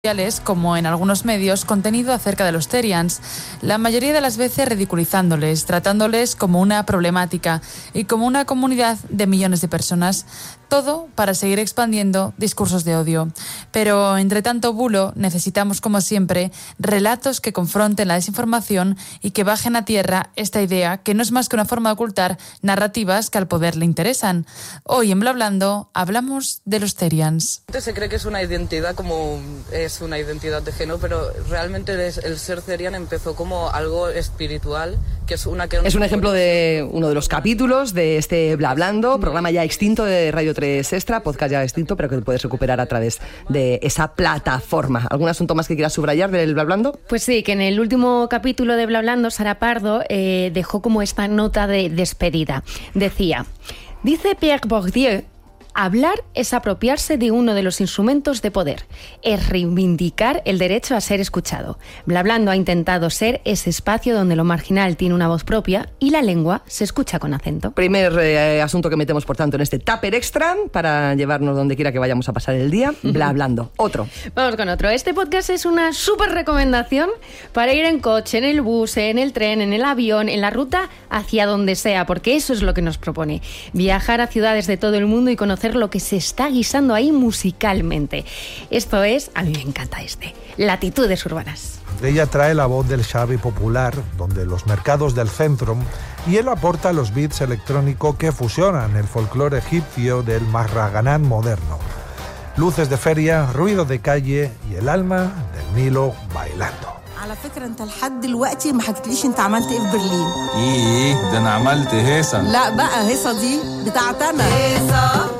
como en algunos medios, contenido acerca de los Therians, la mayoría de las veces ridiculizándoles, tratándoles como una problemática y como una comunidad de millones de personas, todo para seguir expandiendo discursos de odio. Pero entre tanto bulo, necesitamos, como siempre, relatos que confronten la desinformación y que bajen a tierra esta idea, que no es más que una forma de ocultar narrativas que al poder le interesan. Hoy en Blablando hablamos de los Therians. Se cree que es una identidad, como es una identidad de género, pero realmente el ser Therian empezó como algo espiritual, que es una... Es un ejemplo de uno de los capítulos de este Blablando, programa ya extinto de Radio 3 Extra, podcast ya extinto, pero que puedes recuperar a través de esa plataforma. ¿Algún asunto más que quieras subrayar del Blablando? Pues sí, que en el último capítulo de Blablando, Sara Pardo dejó como esta nota de despedida. Decía, dice Pierre Bourdieu, hablar es apropiarse de uno de los instrumentos de poder, es reivindicar el derecho a ser escuchado. Blablando ha intentado ser ese espacio donde lo marginal tiene una voz propia y la lengua se escucha con acento. Primer asunto que metemos, por tanto, en este tupper extra para llevarnos donde quiera que vayamos a pasar el día. Blablando. Otro. Vamos con otro. Este podcast es una súper recomendación para ir en coche, en el bus, en el tren, en el avión, en la ruta, hacia donde sea, porque eso es lo que nos propone. Viajar a ciudades de todo el mundo y conocer lo que se está guisando ahí musicalmente. Esto es, a mí me encanta Latitudes Urbanas. Ella trae la voz del Xavi popular, donde los mercados del centro, y él aporta los beats electrónicos que fusionan el folclore egipcio del Mahraganán moderno. Luces de feria, ruido de calle y el alma del Nilo bailando. على فكرة انت لحد دلوقتي ما حكيتليش انت عملت ايه في برلين. ده انا عملت هيصة. لا بقى هيصة دي بتاعتنا. هيصة.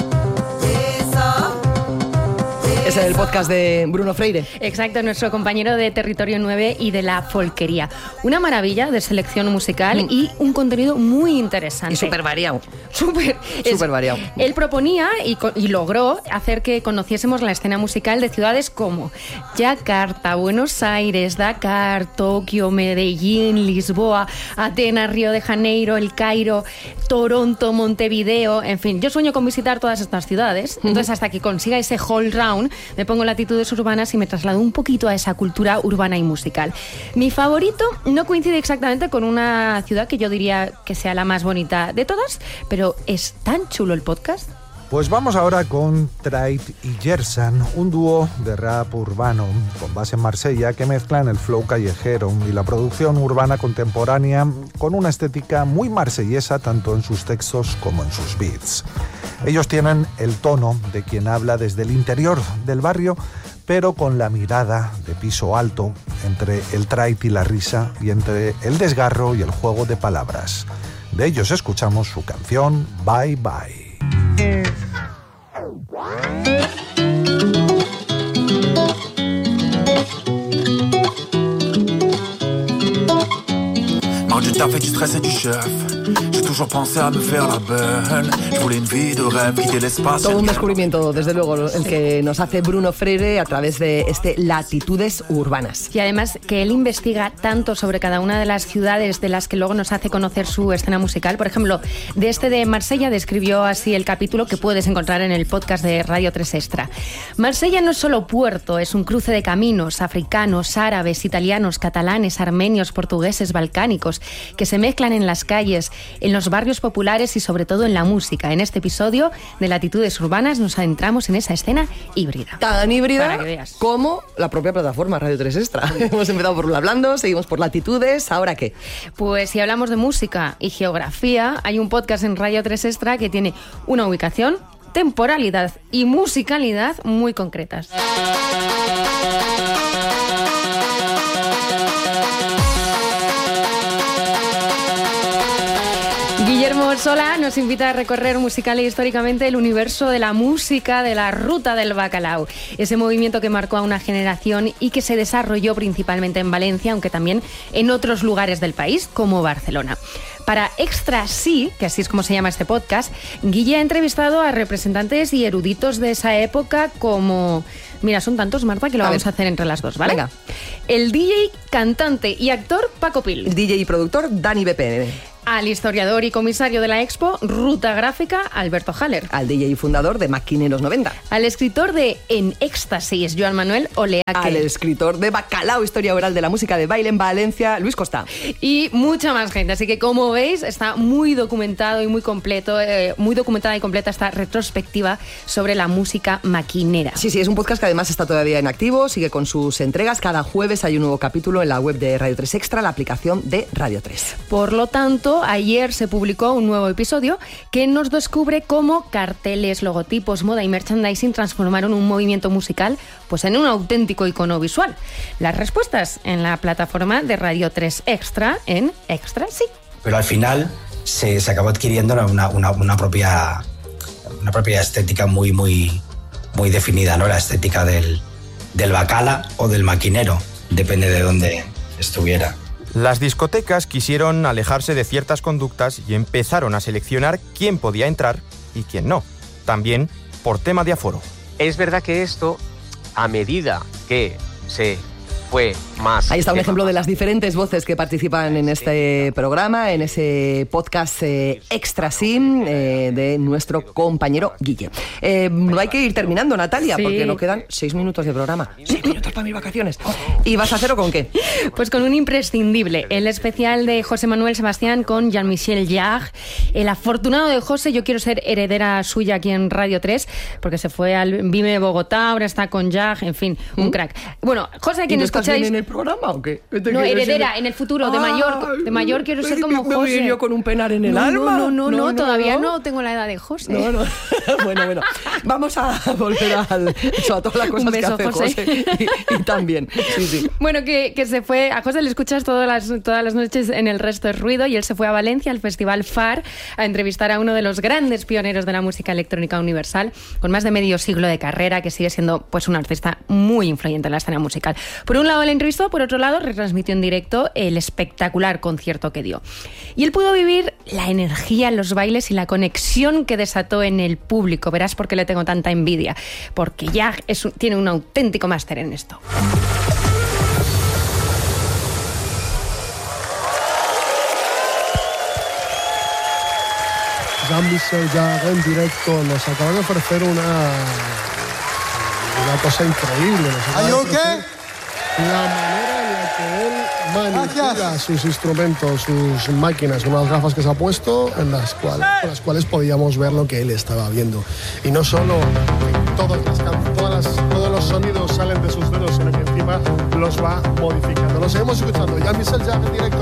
Es el podcast de Bruno Freire. Exacto, nuestro compañero de Territorio 9 y de la folquería. Una maravilla de selección musical y un contenido muy interesante. Y súper variado. Súper variado. Él proponía y logró hacer que conociésemos la escena musical de ciudades como Yakarta, Buenos Aires, Dakar, Tokio, Medellín, Lisboa, Atenas, Río de Janeiro, El Cairo, Toronto, Montevideo, en fin. Yo sueño con visitar todas estas ciudades, entonces hasta que consiga ese whole round me pongo Latitudes Urbanas y me traslado un poquito a esa cultura urbana y musical. Mi favorito no coincide exactamente con una ciudad que yo diría que sea la más bonita de todas, pero es tan chulo el podcast. Pues vamos ahora con Trait y Yersan, un dúo de rap urbano con base en Marsella que mezclan el flow callejero y la producción urbana contemporánea con una estética muy marsellesa tanto en sus textos como en sus beats. Ellos tienen el tono de quien habla desde el interior del barrio, pero con la mirada de piso alto entre el trait y la risa y entre el desgarro y el juego de palabras. De ellos escuchamos su canción Bye Bye. T'as fait du stress et du chef. J'ai toujours pensé a me faire la belle. Je voulais une vie de rêve, quitter l'espace. Todo un descubrimiento, desde luego, el que nos hace Bruno Freire a través de este Latitudes Urbanas. Y además que él investiga tanto sobre cada una de las ciudades de las que luego nos hace conocer su escena musical. Por ejemplo, de Marsella describió así el capítulo que puedes encontrar en el podcast de Radio 3 Extra. Marsella no es solo puerto, es un cruce de caminos africanos, árabes, italianos, catalanes, armenios, portugueses, balcánicos, que se mezclan en las calles, en los barrios populares y sobre todo en la música. En este episodio de Latitudes Urbanas nos adentramos en esa escena híbrida. Tan híbrida para que veas. Como la propia plataforma Radio 3 Extra. Hemos empezado por Blablando, seguimos por Latitudes, ¿ahora qué? Pues si hablamos de música y geografía, hay un podcast en Radio 3 Extra que tiene una ubicación, temporalidad y musicalidad muy concretas. Guillermo Solá nos invita a recorrer musical e históricamente el universo de la música de la Ruta del Bacalao, ese movimiento que marcó a una generación y que se desarrolló principalmente en Valencia, aunque también en otros lugares del país, como Barcelona. Para Extra Sí, que así es como se llama este podcast, Guille ha entrevistado a representantes y eruditos de esa época como... Mira, son tantos, Marta, que lo vamos a hacer entre las dos, ¿vale? Venga. El DJ, cantante y actor Paco Pil. El DJ y productor Dani BPM. al historiador y comisario de la Expo, Ruta Gráfica, Alberto Haller. Al DJ y fundador de Maquineros 90. Al escritor de En Éxtasis, Joan Manuel Oleaque. Al escritor de Bacalao, historia oral de la música de baile en Valencia, Luis Costa. Y mucha más gente. Así que, como veis, está muy documentado y muy completo, muy documentada y completa esta retrospectiva sobre la música maquinera. Sí, es un podcast que además está todavía en activo, sigue con sus entregas. Cada jueves hay un nuevo capítulo en la web de Radio 3 Extra, la aplicación de Radio 3. Por lo tanto, ayer se publicó un nuevo episodio que nos descubre cómo carteles, logotipos, moda y merchandising transformaron un movimiento musical pues en un auténtico icono visual. Las respuestas en la plataforma de Radio 3 Extra en Extra Sí. Pero al final se acabó adquiriendo una propia estética muy definida, ¿no? La estética del bacala o del maquinero, depende de dónde estuviera. Las discotecas quisieron alejarse de ciertas conductas y empezaron a seleccionar quién podía entrar y quién no. También por tema de aforo. Es verdad que esto, a medida que se fue más... Ahí está un ejemplo de las diferentes voces que participan en este programa, en ese podcast Extra Sim de nuestro compañero Guille. Hay que ir terminando, Natalia, porque nos quedan 6 minutos de programa. 6 minutos para mis vacaciones. ¿Y vas a hacerlo con qué? Pues con un imprescindible, el especial de José Manuel Sebastián con Jean-Michel Jarre. El afortunado de José, yo quiero ser heredera suya aquí en Radio 3, porque se fue al Vime Bogotá, ahora está con Jarre, en fin, un crack. Bueno, José, quien escucháis... ¿En el programa o qué? No, heredera, en el futuro, de mayor quiero ser como ¿Me José. voy yo con un penar en el alma? No, todavía no tengo la edad de José. No. Bueno. Vamos a volver a todas las cosas beso, que hace José. Y también. Sí. Bueno, que se fue... A José le escuchas todas las noches en El Resto es Ruido, y él se fue a Valencia, al Festival FAR, a entrevistar a uno de los grandes pioneros de la música electrónica universal, con más de medio siglo de carrera, que sigue siendo pues un artista muy influyente en la escena musical. Por un lado le entrevistó, por otro lado retransmitió en directo el espectacular concierto que dio. Y él pudo vivir la energía en los bailes y la conexión que desató en el público. Verás por qué le tengo tanta envidia, porque ya tiene un auténtico máster en esto. Jean-Michel Jarre en directo nos acaba de ofrecer una cosa increíble. La manera en la que él manipula sus instrumentos, sus máquinas, unas gafas que se ha puesto con las cuales podíamos ver lo que él estaba viendo. Y no solo todos los sonidos salen de sus dedos, sino que encima los va modificando. Lo seguimos escuchando. Jean-Michel Jarre en directo.